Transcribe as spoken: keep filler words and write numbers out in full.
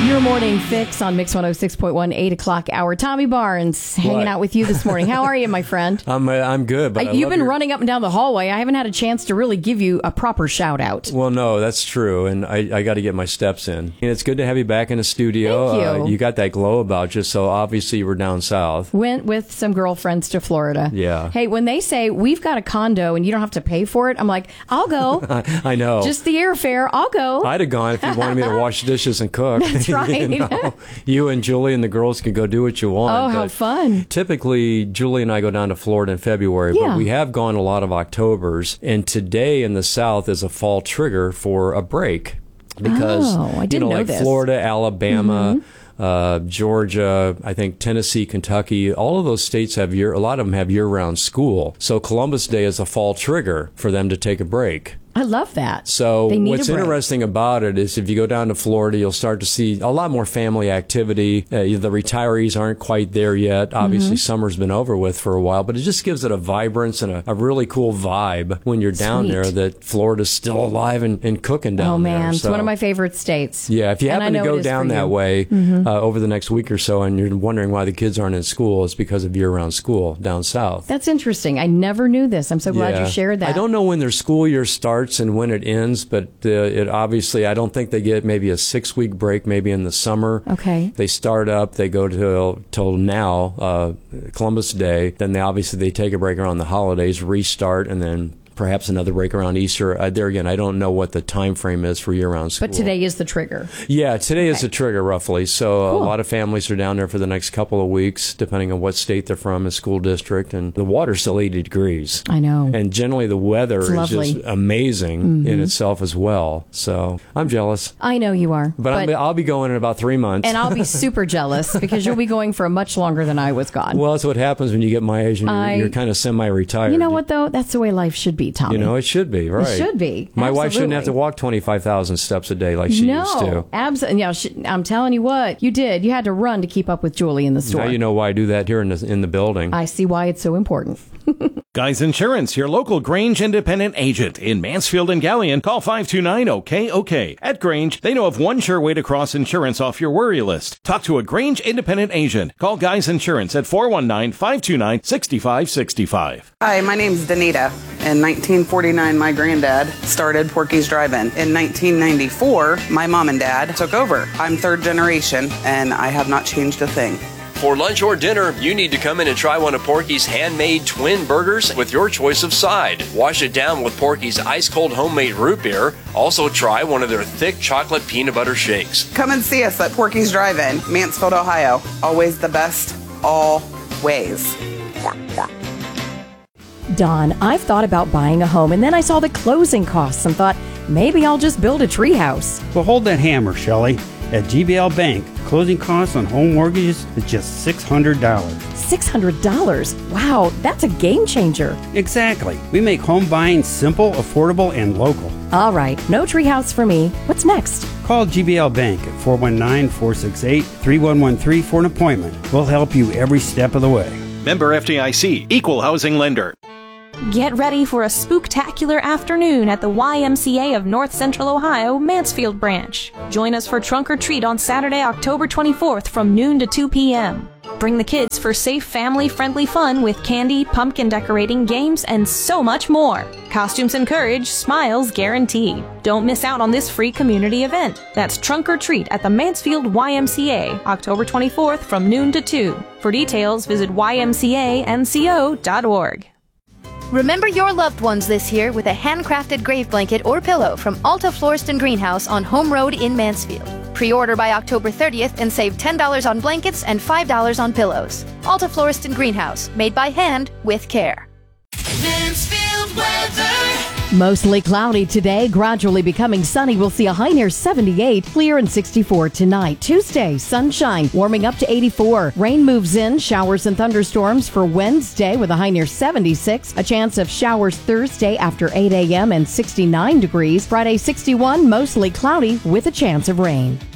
Your morning fix on Mix one oh six point one, eight o'clock hour. Tommy Barnes hanging What? out with you this morning. How are you, my friend? I'm uh, I'm good. But Uh, I You've love been your- running up and down the hallway. I haven't had a chance to really give you a proper shout out. Well, no, that's true, and I, I got to get my steps in. And it's good to have you back in the studio. Thank you. Uh, you got that glow about you, so obviously you were down south. Went with some girlfriends to Florida. Yeah. Hey, when they say we've got a condo and you don't have to pay for it, I'm like, I'll go. I know. Just the airfare, I'll go. I'd have gone if you wanted me to wash dishes and cook. That's right. you, know? You and Julie and the girls can go do what you want. Oh, how but fun. Typically, Julie and I go down to Florida in February, Yeah. but we have gone a lot of Octobers. And today in the South is a fall trigger for a break. Because, Oh, I you didn't know, know like this. Florida, Alabama, uh, Georgia, I think Tennessee, Kentucky, all of those states have year, a lot of them have year-round school. So Columbus Day is a fall trigger for them to take a break. I love that. So They need what's a break. interesting about it is if you go down to Florida, you'll start to see a lot more family activity. Uh, the retirees aren't quite there yet. Obviously, Mm-hmm. summer's been over with for a while, but it just gives it a vibrance and a, a really cool vibe when you're down Sweet. there that Florida's still alive and, and cooking down Oh, man. there. It's So- one of my favorite states. Yeah, if you And I happen to know go it is down for that you. way Mm-hmm. uh, over the next week or so and you're wondering why the kids aren't in school, it's because of year-round school down south. That's interesting. I never knew this. I'm so glad Yeah. you shared that. I don't know when their school year starts and when it ends, but uh, it obviously, I don't think they get maybe a six week break, maybe in the summer. Okay. They start up, they go till till now, uh, Columbus Day. Then they obviously they take a break around the holidays, restart, and then perhaps another break around Easter. Uh, there again, I don't know what the time frame is for year-round school. But today is the trigger. Yeah, today is the trigger, roughly. So Cool. a lot of families are down there for the next couple of weeks, depending on what state they're from and school district. And the water's still eighty degrees. I know. And generally the weather It's is lovely. just amazing in itself as well. So I'm jealous. I know you are. But, I'm, I'll be going in about three months. and I'll be super jealous because you'll be going for much longer than I was gone. well, that's what happens when you get my age and you're, I- you're kind of semi-retired. you know what, though? That's the way life should be, Tommy. You know, it should be, right? It should be. My wife shouldn't have to Absolutely. walk twenty-five thousand steps a day like she no, used to. absolutely. Yeah, sh- I'm telling you what, you did. You had to run to keep up with Julie in the store. Now you know why I do that here in the, in the building. I see why it's so important. Guys Insurance, your local Grange independent agent in Mansfield and Galleon. Call five two nine O K O K. At Grange, they know of one sure way to cross insurance off your worry list. Talk to a Grange independent agent. Call Guys Insurance at four one nine, five two nine, six five six five. Hi, my name's Danita. In nineteen forty-nine, my granddad started Porky's Drive-In. In nineteen ninety-four, my mom and dad took over. I'm third generation, and I have not changed a thing. For lunch or dinner, you need to come in and try one of Porky's handmade twin burgers with your choice of side. Wash it down with Porky's ice-cold homemade root beer. Also try one of their thick chocolate peanut butter shakes. Come and see us at Porky's Drive-In, Mansfield, Ohio. Always the best, always. Don, I've thought about buying a home, and then I saw the closing costs and thought, maybe I'll just build a treehouse. Well, hold that hammer, Shelley. At G B L Bank, closing costs on home mortgages is just six hundred dollars. six hundred dollars? Wow, that's a game changer. Exactly. We make home buying simple, affordable, and local. All right, no treehouse for me. What's next? Call G B L Bank at four one nine, four six eight, three one one three for an appointment. We'll help you every step of the way. Member F D I C, Equal Housing Lender. Get ready for a spooktacular afternoon at the Y M C A of North Central Ohio, Mansfield Branch. Join us for Trunk or Treat on Saturday, October twenty-fourth from noon to two p.m. Bring the kids for safe, family-friendly fun with candy, pumpkin decorating, games, and so much more. Costumes encourage, smiles guaranteed. Don't miss out on this free community event. That's Trunk or Treat at the Mansfield Y M C A, October twenty-fourth from noon to two. For details, visit y m c a n c o dot org. Remember your loved ones this year with a handcrafted grave blanket or pillow from Alta Florist and Greenhouse on Home Road in Mansfield. Pre-order by October thirtieth and save ten dollars on blankets and five dollars on pillows. Alta Florist and Greenhouse, made by hand with care. Mansfield weather. Mostly cloudy today, gradually becoming sunny. We'll see a high near seventy-eight, clear and sixty-four tonight. Tuesday, sunshine, warming up to eighty-four. Rain moves in, showers and thunderstorms for Wednesday with a high near seventy-six. A chance of showers Thursday after eight a.m. and sixty-nine degrees. Friday, sixty-one, mostly cloudy with a chance of rain.